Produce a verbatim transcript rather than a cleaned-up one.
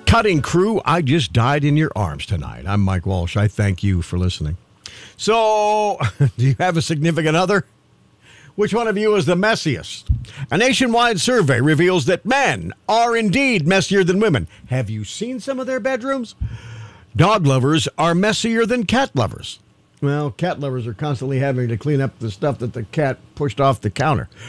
cutting crew, I just died in your arms tonight. I'm Mike Walsh. I thank you for listening. So, do you have a significant other? Which one of you is the messiest? A nationwide survey reveals that men are indeed messier than women. Have you seen some of their bedrooms? Dog lovers are messier than cat lovers. Well, cat lovers are constantly having to clean up the stuff that the cat pushed off the counter.